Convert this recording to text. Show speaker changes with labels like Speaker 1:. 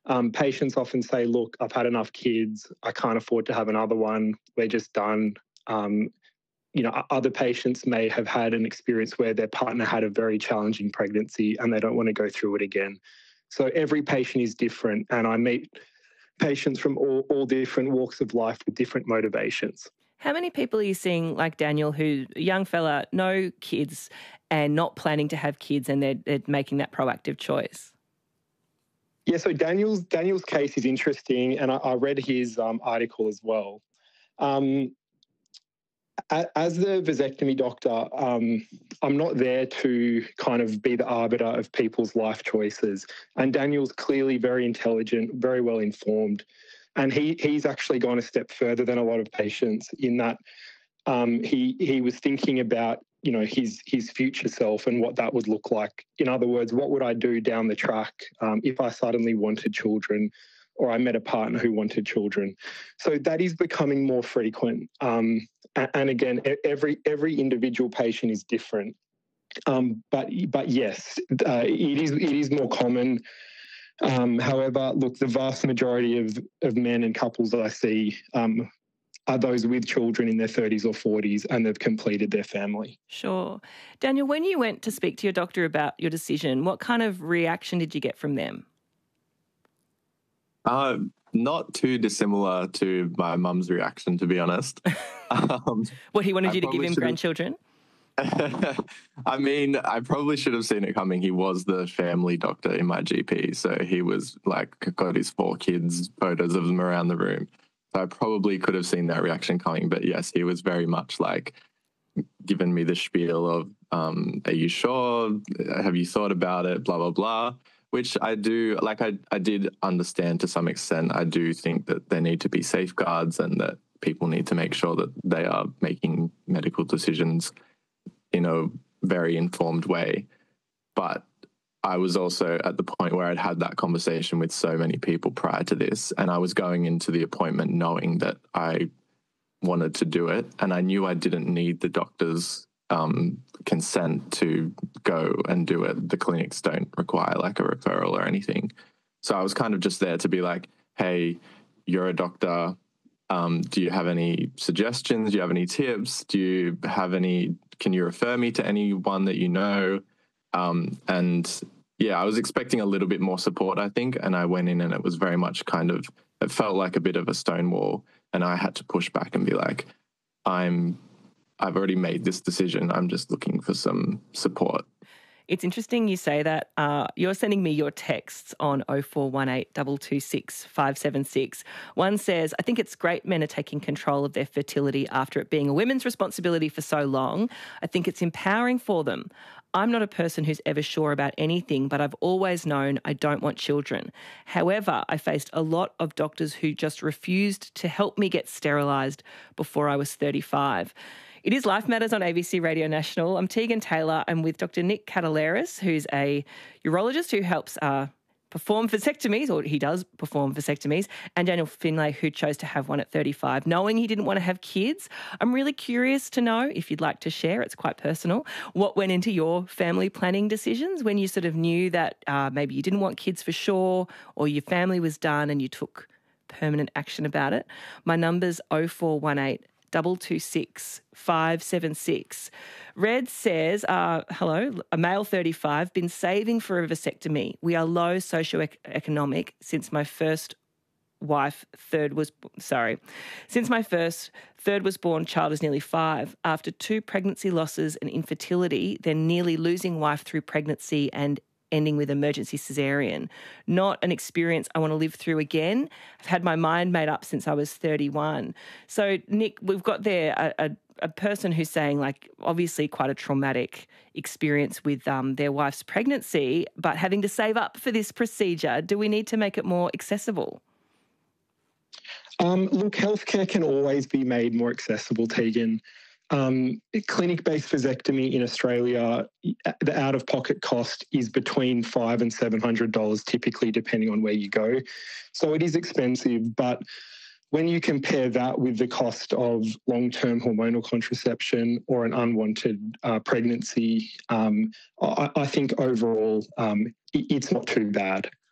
Speaker 1: Patients often say, look, I've had enough kids. I can't afford to have another one. We're just done. Other patients may have had an experience where their partner had a very challenging pregnancy and they don't want to go through it again. So every patient is different, and I meet patients from all different walks of life with different motivations.
Speaker 2: How many people are you seeing, like Daniel, who, a young fella, no kids and not planning to have kids, and they're making that proactive choice?
Speaker 1: Yeah, so Daniel's case is interesting, and I read his article as well. As the vasectomy doctor, I'm not there to kind of be the arbiter of people's life choices. And Daniel's clearly very intelligent, very well informed. And he's actually gone a step further than a lot of patients in that he was thinking about, his future self and what that would look like. In other words, what would I do down the track if I suddenly wanted children, or I met a partner who wanted children? So that is becoming more frequent. And again, every individual patient is different. But yes, it is more common. However, look, the vast majority of men and couples that I see are those with children in their 30s or 40s, and they've completed their family.
Speaker 2: Sure. Daniel, when you went to speak to your doctor about your decision, what kind of reaction did you get from them?
Speaker 3: Not too dissimilar to my mum's reaction, to be honest.
Speaker 2: What, he wanted you to give him grandchildren?
Speaker 3: I mean, I probably should have seen it coming. He was the family doctor in my GP, so he was got his 4 kids, photos of them around the room. So I probably could have seen that reaction coming. But yes, he was very much giving me the spiel of, are you sure? Have you thought about it? Blah, blah, blah. Which I do, I did understand to some extent. I do think that there need to be safeguards and that people need to make sure that they are making medical decisions in a very informed way. But I was also at the point where I'd had that conversation with so many people prior to this, and I was going into the appointment knowing that I wanted to do it, and I knew I didn't need the doctor's consent to go and do it. The clinics don't require a referral or anything. So I was kind of just there to be like, hey, you're a doctor. Do you have any suggestions? Do you have any tips? Can you refer me to anyone that you know? And yeah, I was expecting a little bit more support, I think. And I went in and it was very much it felt like a bit of a stonewall. And I had to push back and be like, I've already made this decision. I'm just looking for some support.
Speaker 2: It's interesting you say that. You're sending me your texts on 0418 226 576. One says, I think it's great men are taking control of their fertility after it being a women's responsibility for so long. I think it's empowering for them. I'm not a person who's ever sure about anything, but I've always known I don't want children. However, I faced a lot of doctors who just refused to help me get sterilised before I was 35. It is Life Matters on ABC Radio National. I'm Tegan Taylor. I'm with Dr. Nick Cataleras, who's a urologist who helps perform vasectomies, or he does perform vasectomies, and Daniel Finlay, who chose to have one at 35, knowing he didn't want to have kids. I'm really curious to know, if you'd like to share, it's quite personal, what went into your family planning decisions when you sort of knew that maybe you didn't want kids for sure, or your family was done and you took permanent action about it. My number's 0418 226 576. Red says, hello, a male 35, been saving for a vasectomy. We are low socioeconomic since my first third was born, child is nearly 5. After 2 pregnancy losses and infertility, then nearly losing wife through pregnancy and ending with emergency caesarean. Not an experience I want to live through again. I've had my mind made up since I was 31. So, Nick, we've got there a person who's saying, obviously quite a traumatic experience with their wife's pregnancy, but having to save up for this procedure. Do we need to make it more accessible?
Speaker 1: Look, healthcare can always be made more accessible, Tegan. Clinic-based vasectomy in Australia, the out-of-pocket cost is between $500 and $700 typically, depending on where you go. So it is expensive, but when you compare that with the cost of long-term hormonal contraception or an unwanted pregnancy, I think overall it's not too bad.